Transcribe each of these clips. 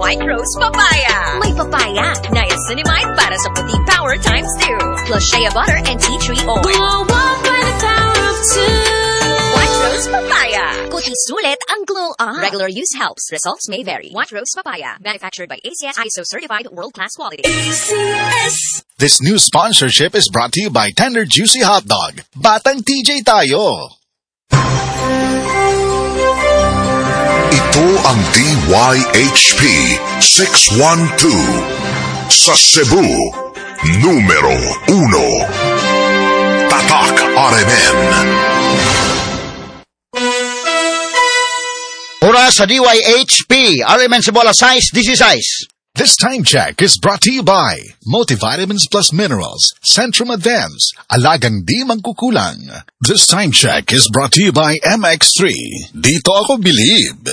White Rose Papaya. May papaya, niacinamide para sa puti power times 2. Plus shea butter and tea tree oil. Glow up by the power of 2. White Rose Papaya. Kuti sulit ang glow up. Regular use helps. Results may vary. White Rose Papaya. Manufactured by ACS ISO certified world-class quality. ACS. This new sponsorship is brought to you by Tender Juicy Hot Dog. Batang TJ tayo. Ito ang DYHP 612 sa Cebu, numero 1. Tatak RMN. Oras sa DYHP, RMN Cebu alas 6:16. This time check is brought to you by Multivitamins Plus Minerals, Centrum Advance, Alagang Di Mangkukulang. This time check is brought to you by MX3, Dito Ako Believe.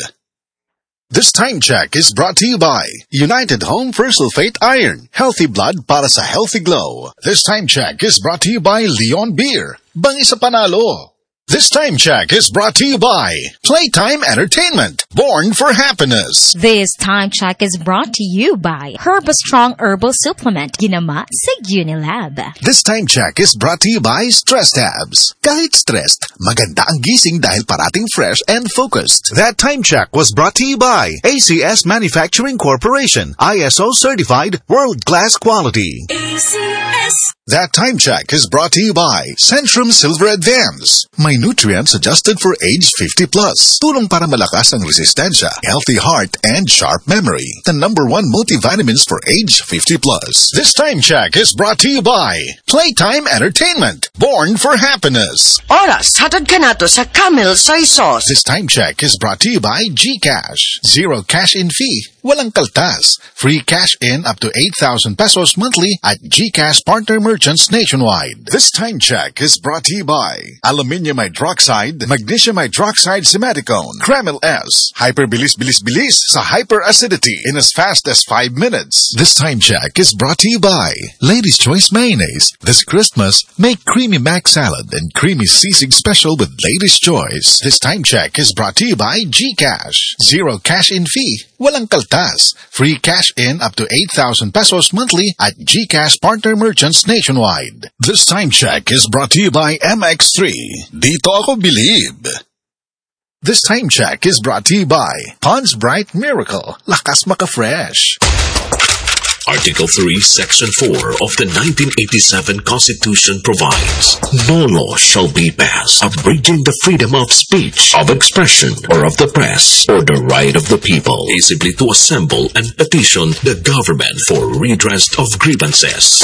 This time check is brought to you by United Home for Sulfate Iron, Healthy Blood para sa Healthy Glow. This time check is brought to you by Leon Beer, Bangi sa Panalo. This time check is brought to you by Playtime Entertainment, born for happiness. This time check is brought to you by Herbastrong Herbal Supplement, ginama sa Unilab. This time check is brought to you by Stress Tabs. Kahit stressed, maganda ang gising dahil parating fresh and focused. That time check was brought to you by ACS Manufacturing Corporation, ISO certified world-class quality. ACS. That time check is brought to you by Centrum Silver Advance. May nutrients adjusted for age 50 plus. Tulong para malakas ang resistensya, healthy heart, and sharp memory. The #1 multivitamins for age 50 plus. This time check is brought to you by Playtime Entertainment, born for happiness. Oras, hatod ka na to sa Camel Soy Sauce. This time check is brought to you by GCash. Zero cash-in fee. Walang kaltas. Free cash-in up to 8,000 pesos monthly at GCash partner merchants nationwide. This time check is brought to you by Aluminium Hydroxide, Magnesium Hydroxide Simeticone, Kremil S. Hyperbilis-bilis-bilis sa hyperacidity in as fast as 5 minutes. This time check is brought to you by Ladies' Choice Mayonnaise. This Christmas, make Creamy Mac Salad and Creamy Sisig Special with Ladies' Choice. This time check is brought to you by GCash. Zero cash-in fee. Walang kaltas. Free cash-in up to 8,000 pesos monthly at GCash partner merchants nationwide. This time check is brought to you by MX3. Dito Ako Believe. This time check is brought to you by Pond's Bright Miracle. Lakas maka-fresh. Article 3, Section 4 of the 1987 Constitution provides, no law shall be passed abridging the freedom of speech, of expression, or of the press, or the right of the people peaceably to assemble and petition the government for redress of grievances.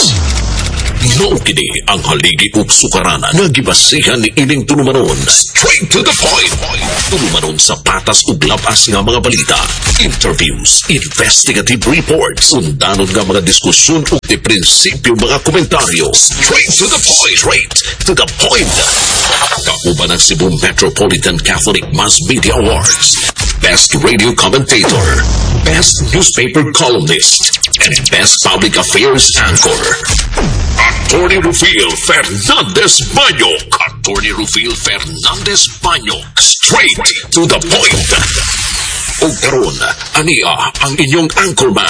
Naukini ang haligi ug sukaranan nga gibasihan ni ining tulumanon. Straight to the point. Tulumanon sa patas ug labas nga mga balita, interviews, investigative reports, undanon nga mga diskusyon ug de prinsipyo mga komentaryo. Straight to the point. Straight to the point. Kauban ang Cebu Metropolitan Catholic Mass Media Awards. Best Radio Commentator, Best Newspaper Columnist, and Best Public Affairs Anchor. Attorney Rufil Fernandez Banyok. Attorney Rufil Fernandez Banyok. Straight to the point. O karon, ania ang inyong anchorman.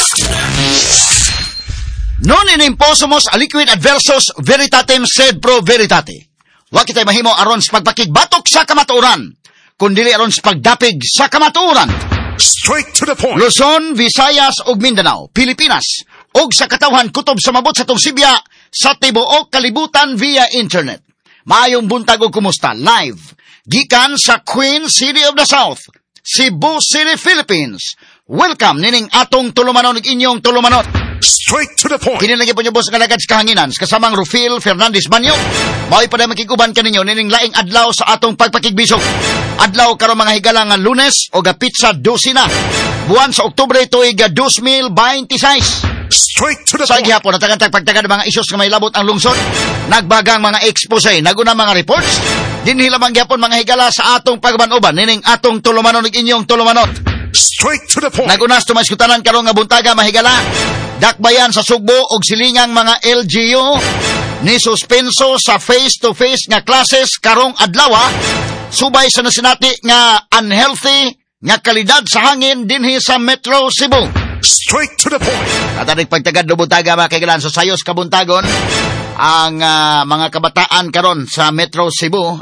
Non inimposumos aliquid adversus veritatem sed pro veritate. Wa kitay mahimo aron sa pagpakigbatok sa kamatuoran, kundi aron sa pagdapig sa kamatuoran. Straight to the point. Luzon, Visayas ug Mindanao, Pilipinas, ug sa katawhan kutob sa mabot sa Sibya sa tibuok kalibutan via internet. Maayong buntag ug kumusta live gikan sa Queen City of the South, Cebu City, Philippines. Welcome nining atong tulumanon ug inyong tulumanot. Straight to the point. Kinilagay po niyo boss nga lagad sa kahanginan kasamang Rufil Fernandez Banyok. Mao'y pa na makiguban kaninyo nining laing adlaw sa atong pagpakigbisog. Adlaw karon mga higala nga Lunes o ga pizza dosina. Buwan sa Oktubre tuig 2026. Straight to the Sa point. gihapon natagantag pagtagad mga isyos nga may labot ang lungsod. Nagbagang mga expose, naguna mga reports. Dinhi lamang gihapon mga higala sa atong pagbanuban nining atong tulumanon ug inyong tulumanot. Straight to the point. Nagunas tumaskutanan karon nga buntaga mahigala. Dakbayan sa Sugbo og silingang mga LGU ni suspenso sa face-to-face nga classes karong adlaw subay sa nasinati nga unhealthy nga kalidad sa hangin dinhi sa Metro Cebu. Straight to the point. Katanig pagtagad lubutaga mga kaigalan sa sayos kabuntagon ang mga kabataan karon sa Metro Cebu,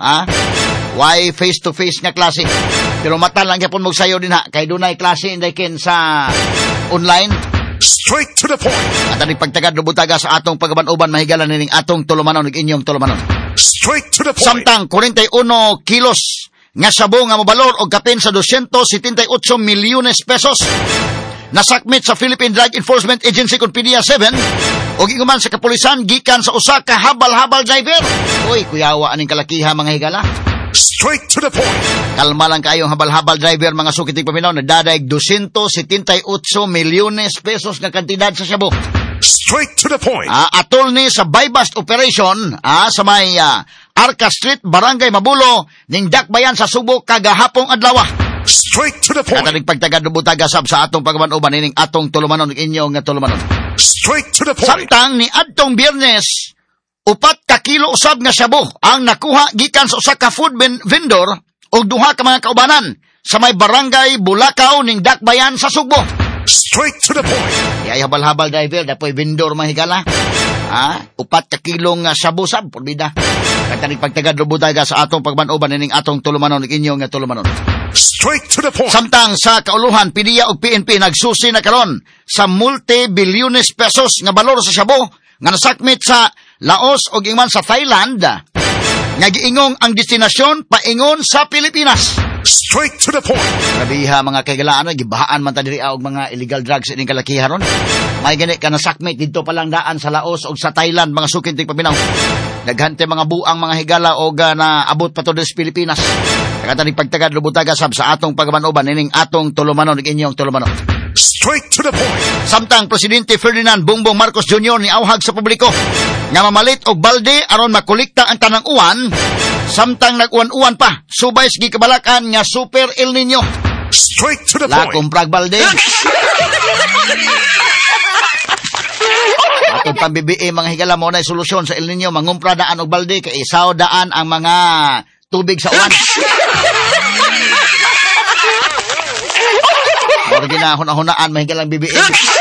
why face-to-face nga klase. Pero mata lang yapon mong sayo din kay dunay klase inday sa online. Straight to the point. Katanig pagtagad lubutaga sa atong pagaban-uban mahigalan ning atong tulumanon ug inyong tulumanon. Straight to the point. Samtang 41 kilos nga sabo nga mobalor og kapin sa 278 milyones pesos nasakmit sa Philippine Drug Enforcement Agency kon PDEA-7 og inguman sa kapulisan gikan sa usa ka habal-habal driver. Uy, kuyawa aning kalakiha mga higala. Straight to the point. Kalma lang kayong habal-habal driver mga sukitig paminaw nagdadaig 278 milyones pesos nga kantidad sa sabo. Straight to the point. Atol ni sa buy-bust operation sa may Arca Street, Barangay Mabulo, ning Dakbayan sa Subo kagahapong adlaw. Straight to the point. Katanig pagtagad lubutaga sab sa atong pagmanuban ning atong tulumanon ug inyong nga tulumanon. Straight to the point. Samtang ni adtong Biyernes, 4 ka kilo usab nga sabo ang nakuha gikan sa usa ka food vendor ug 2 ka mga kaubanan sa may Barangay Bulacau ning Dakbayan sa Subo. Straight to the point. Ay habal-habal driver dapoy vendor mahigala. 4 ka kilo nga sabo-sab porbida. Katanig pagtagad lubutaga sa atong pagmanuban ning atong tulumanon ug inyong nga tulumanon. Straight to the point. Samtang sa kauluhan PDEA ug PNP nagsusi na karon sa multi-bilyones pesos nga balor sa sabo nga nasakmit sa Laos ug ingon sa Thailand nga giingong ang destinasyon paingon sa Pilipinas. Straight to the point. Grabiha mga kaigalaan, gibahaan man ta diri og mga illegal drugs ining kalakiha ron. May gani ka nasakmit didto pa lang daan sa Laos ug sa Thailand mga sukintig paminaw. Daghante mga buang mga higala og naabot pa to sa Pilipinas. Katanig pagtagad lubutaga sab sa atong pagmanuban ining atong tulumanon ug inyong tulumanon. Straight to the point. Samtang Presidente Ferdinand Bongbong Marcos Jr. ni awhag sa publiko nga mamalit og balde aron makolekta ang tanang uwan, samtang nag-uwan-uwan pa subay sa gikabalakan nga Super El Nino. Straight to the La point. comprag balde. Atong pambibiin mga higala mo na solusyon sa El Nino, mangumpra daan og balde kay isaw daan ang mga tubig sa uwan. Or ginahuna-hunaan mahigalang bibiin.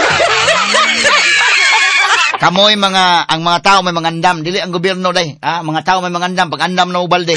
Kamoy ang mga tao may mangandam, dili ang gobyerno day. Mga tao may mangandam pag andam na ubalde.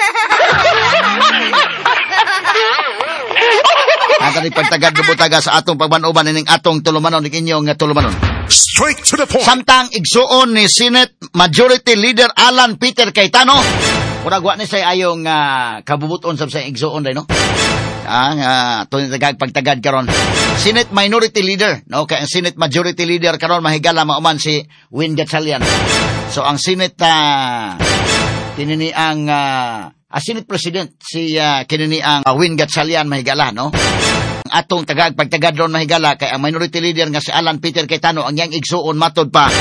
Katanig pagtagad lubutaga sa atong pagmanuban ning atong tulumanon ning inyong nga tulumanon. Straight to the point. Samtang igsuon ni Senate Majority Leader Alan Peter Cayetano, murag wa ni say ayong kabubuton sa igsuon day no. Pagtagad karon Senate Minority Leader no kay ang Senate Majority Leader karon mahigala mauman si Win Gatchalian. So ang Senate kinini ang Senate President si kinini ang Win Gatchalian mahigala no. Ang atong pagtagad ron mahigala kay ang Minority Leader nga si Alan Peter Cayetano ang yang igsuon matod pa